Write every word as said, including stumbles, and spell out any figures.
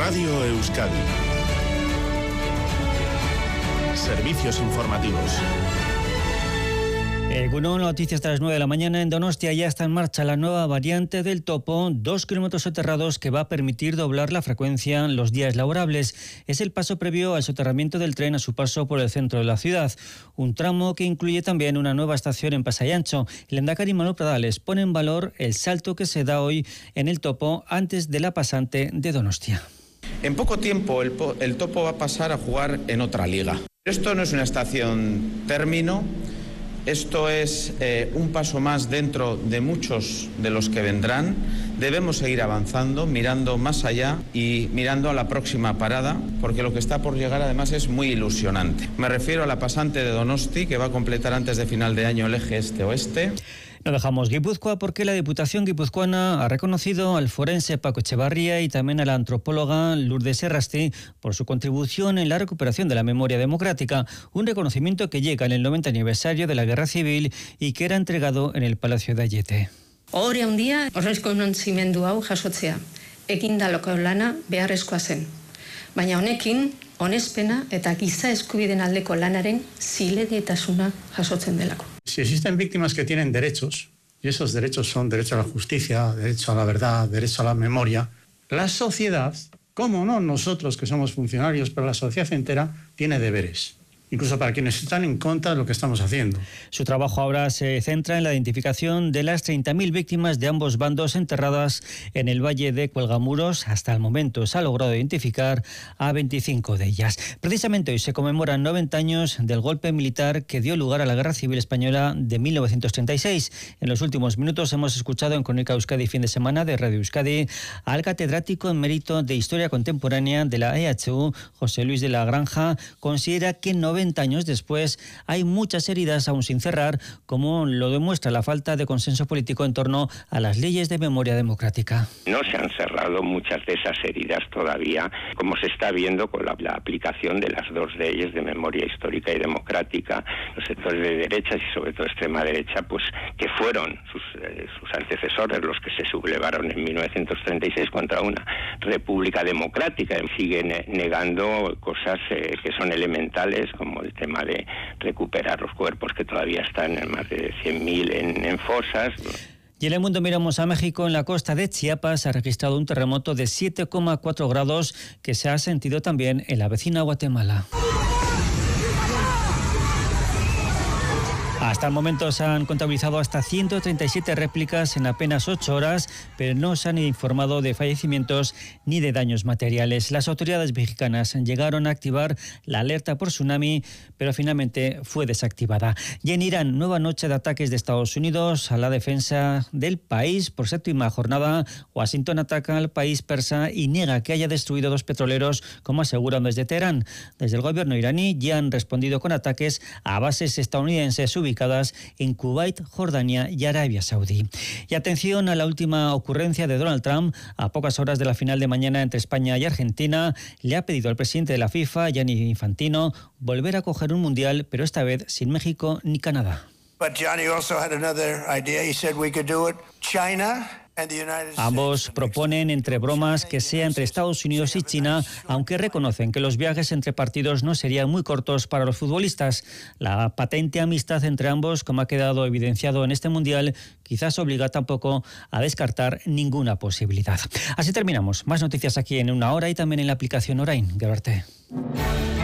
Radio Euskadi. Servicios informativos. Egunon, noticias de las nueve de la mañana. En Donostia ya está en marcha la nueva variante del topo, dos kilómetros soterrados, que va a permitir doblar la frecuencia en los días laborables. Es el paso previo al soterramiento del tren a su paso por el centro de la ciudad. Un tramo que incluye también una nueva estación en Pasayancho. El lehendakari Manuel Pradales pone en valor el salto que se da hoy en el topo antes de la pasante de Donostia. En poco tiempo el, el topo va a pasar a jugar en otra liga. Esto no es una estación término. Esto es eh, un paso más dentro de muchos de los que vendrán. Debemos seguir avanzando, mirando más allá y mirando a la próxima parada, porque lo que está por llegar además es muy ilusionante. Me refiero a la pasante de Donosti, que va a completar antes de final de año el eje este-oeste. No dejamos Guipúzcoa porque la Diputación guipuzcoana ha reconocido al forense Paco Echevarría y también a la antropóloga Lourdes Errasti por su contribución en la recuperación de la memoria democrática, un reconocimiento que llega en el noventa aniversario de la Guerra Civil y que era entregado en el Palacio de Ayete. Ohore handia errekonozimendu hau jasotzea, ekindaloko lana beharrezkoa zen. Baina honekin, onespena eta giza eskubideen aldeko lanaren zilegitasuna jasotzen delako. Si existen víctimas que tienen derechos, y esos derechos son derecho a la justicia, derecho a la verdad, derecho a la memoria, la sociedad, cómo no nosotros que somos funcionarios, pero la sociedad entera tiene deberes. Incluso para quienes están en contra de lo que estamos haciendo. Su trabajo ahora se centra en la identificación de las treinta mil víctimas de ambos bandos enterradas en el Valle de Cuelgamuros. Hasta el momento se ha logrado identificar a veinticinco de ellas. Precisamente hoy se conmemoran noventa años del golpe militar que dio lugar a la Guerra Civil Española de mil novecientos treinta y seis. En los últimos minutos hemos escuchado en Crónica Euskadi fin de semana de Radio Euskadi al catedrático en mérito de Historia Contemporánea de la E H U, José Luis de la Granja. Considera que noventa años después hay muchas heridas aún sin cerrar, como lo demuestra la falta de consenso político en torno a las leyes de memoria democrática. No se han cerrado muchas de esas heridas todavía, como se está viendo con la, la aplicación de las dos leyes de memoria histórica y democrática. Los sectores de derechas y sobre todo extrema derecha, pues que fueron sus, eh, sus antecesores los que se sublevaron en mil novecientos treinta y seis contra una república democrática, siguen negando cosas eh, que son elementales, como como el tema de recuperar los cuerpos que todavía están en más de cien mil en, en fosas. Y en el mundo miramos a México. En la costa de Chiapas se ha registrado un terremoto de siete coma cuatro grados que se ha sentido también en la vecina Guatemala. Hasta el momento se han contabilizado hasta ciento treinta y siete réplicas en apenas ocho horas, pero no se han informado de fallecimientos ni de daños materiales. Las autoridades mexicanas llegaron a activar la alerta por tsunami, pero finalmente fue desactivada. Y en Irán, nueva noche de ataques de Estados Unidos a la defensa del país. Por séptima jornada, Washington ataca al país persa y niega que haya destruido dos petroleros, como aseguran desde Teherán. Desde el gobierno iraní ya han respondido con ataques a bases estadounidenses ubicadas en Kuwait, Jordania y Arabia Saudí. Y atención a la última ocurrencia de Donald Trump. A pocas horas de la final de mañana entre España y Argentina, le ha pedido al presidente de la FIFA, Gianni Infantino, volver a coger un mundial, pero esta vez sin México ni Canadá. But Johnny also had another idea. He said we could do it. China. Ambos proponen, entre bromas, que sea entre Estados Unidos y China, aunque reconocen que los viajes entre partidos no serían muy cortos para los futbolistas. La patente amistad entre ambos, como ha quedado evidenciado en este Mundial, quizás obliga tampoco a descartar ninguna posibilidad. Así terminamos. Más noticias aquí en Una Hora y también en la aplicación Orain. Gerarte.